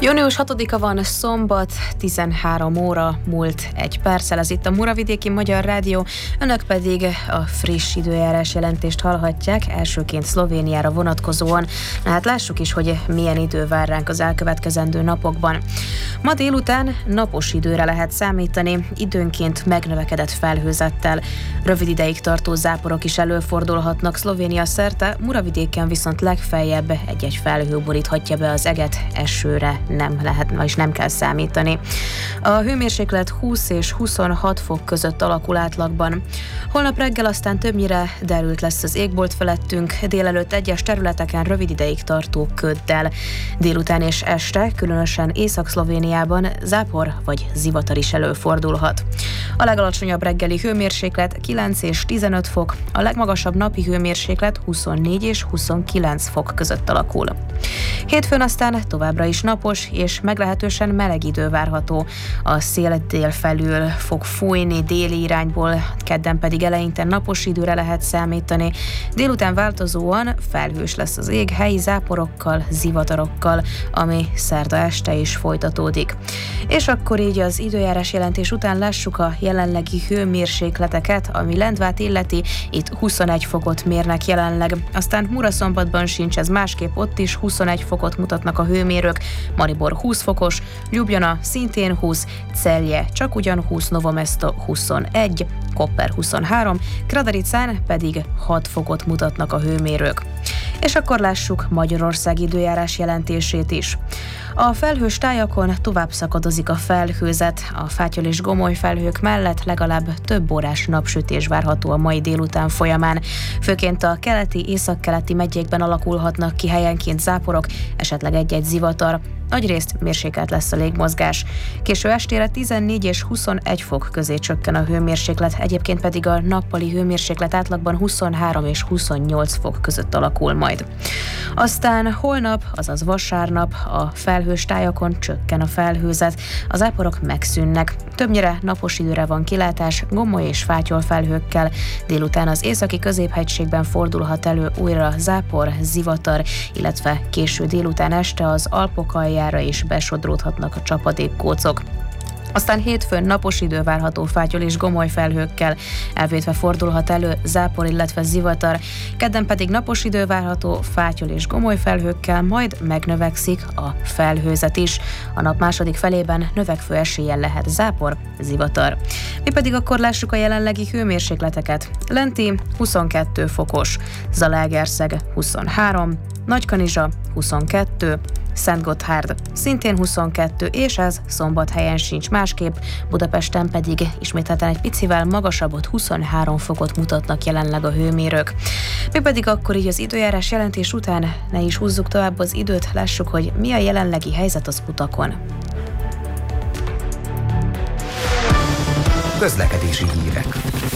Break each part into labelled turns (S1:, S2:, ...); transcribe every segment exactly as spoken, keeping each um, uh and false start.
S1: június hatodika van, szombat, tizenhárom óra múlt egy perccel. Ez itt a Muravidéki Magyar Rádió, önök pedig a friss időjárás jelentést hallhatják, elsőként Szlovéniára vonatkozóan. Na hát lássuk is, hogy milyen idő vár ránk az elkövetkezendő napokban. Ma délután napos időre lehet számítani, időnként megnövekedett felhőzettel. Rövid ideig tartó záporok is előfordulhatnak Szlovénia szerte, Muravidéken viszont legfeljebb egy-egy felhő boríthatja be az eget, esőre nem lehet, vagyis nem kell számítani. A hőmérséklet húsz és huszonhat fok között alakul átlagban. Holnap reggel aztán többnyire derült lesz az égbolt felettünk, délelőtt egyes területeken rövid ideig tartó köddel. Délután és este, különösen Észak-Szlovéniában zápor vagy zivatar is előfordulhat. A legalacsonyabb reggeli hőmérséklet kilenc és tizenöt fok, a legmagasabb napi hőmérséklet huszonnégy és huszonkilenc fok között alakul. Hétfőn aztán továbbra is napos és meglehetősen meleg idő várható. A szél dél felül fog fújni déli irányból, kedden pedig eleinte napos időre lehet számítani. Délután változóan felhős lesz az ég, helyi záporokkal, zivatarokkal, ami szerda este is folytatódik. És akkor így az időjárás jelentés után lássuk a jelenlegi hőmérsékleteket, ami Lendvát illeti, itt huszonegy fokot mérnek jelenleg. Aztán Muraszombatban sincs ez másképp, ott is huszonegy fokot mutatnak a hőmérők, Maribor húsz fokos, Ljubljana szintén húsz, Celje csak ugyan húsz, Novo Mesto huszonegy, Koper huszonhárom, Kradaricán pedig hat fokot mutatnak a hőmérők. És akkor lássuk Magyarország időjárás jelentését is. A felhős tájakon tovább szakadozik a felhőzet, a Fátyol és Gomoly felhők mellett legalább több órás napsütés várható a mai délután folyamán. Főként a keleti, északkeleti megyékben alakulhatnak ki helyenként záporok, esetleg egy-egy zivatar. Nagyrészt mérsékelt lesz a légmozgás. Késő estére tizennégy és huszonegy fok közé csökken a hőmérséklet, egyébként pedig a nappali hőmérséklet átlagban huszonhárom és huszonnyolc fok között alakul majd. Aztán holnap, azaz vasárnap a felhős tájakon csökken a felhőzet, a záporok megszűnnek. Többnyire napos időre van kilátás, Gomoly és Fátyol felhőkkel, délután az északi középhegységben fordulhat elő újra zápor, zivatar, illetve késő délután este az Alpok aljára is besodródhatnak a csapadékkócok. Aztán hétfőn napos idő várható Fátyol és Gomoly felhőkkel, elvétve fordulhat elő zápor, illetve zivatar. Kedden pedig napos idő várható Fátyol és Gomoly felhőkkel, majd megnövekszik a felhőzet is. A nap második felében növekvő eséllyel lehet zápor, zivatar. Mi pedig akkor lássuk a jelenlegi hőmérsékleteket. Lenti huszonkettő fokos, Zalaegerszeg huszonhárom, Nagykanizsa huszonkettő, Szentgotthárd szintén huszonkettő, és ez Szombathelyen sincs másképp, Budapesten pedig ismételten egy picivel magasabbot, huszonhárom fokot mutatnak jelenleg a hőmérők. Mi pedig akkor így az időjárás jelentés után ne is húzzuk tovább az időt, lássuk, hogy mi a jelenlegi helyzet az utakon.
S2: Közlekedési hírek.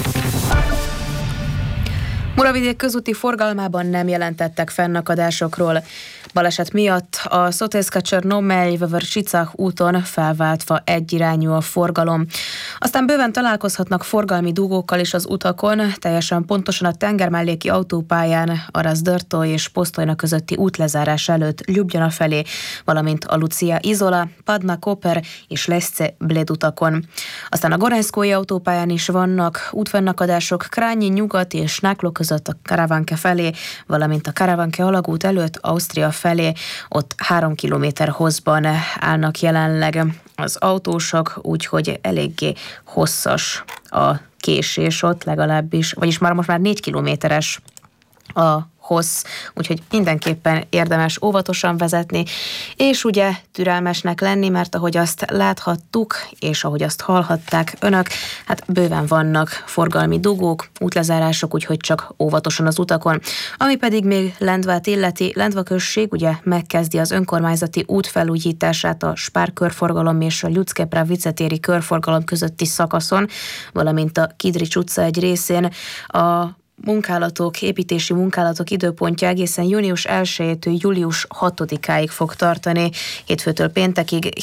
S1: Muravidék közúti forgalmában nem jelentettek fennakadásokról. Baleset miatt a Sotecka-Csernomelj-Vršicach úton felváltva egyirányú a forgalom. Aztán bőven találkozhatnak forgalmi dugókkal is az utakon, teljesen pontosan a tengermelléki autópályán, a Razdrto és Postojna közötti útlezárás előtt Ljubljana felé, valamint a Lucia Izola, Padna Koper és Lesce Bled utakon. Aztán a Gorenszkói autópályán is vannak útfennakadások Krányi nyugat és Nákló között a Karavanke felé, valamint a Karavanke alagút előtt Ausztria felé, ott három kilométer hosszban állnak jelenleg az autósok, úgyhogy eléggé hosszas a késés ott legalábbis, vagyis már most már négy kilométeres a hossz, úgyhogy mindenképpen érdemes óvatosan vezetni, és ugye türelmesnek lenni, mert ahogy azt láthattuk, és ahogy azt hallhatták önök, hát bőven vannak forgalmi dugók, útlezárások, úgyhogy csak óvatosan az utakon. Ami pedig még Lendvát illeti, Lendva község ugye megkezdi az önkormányzati út felújítását a Spár körforgalom és a Ľudské-Pravice-téri körforgalom közötti szakaszon, valamint a Kidrics utca egy részén. A munkálatok, építési munkálatok időpontja egészen június elsejétől július hatodikáig fog tartani, hétfőtől péntekig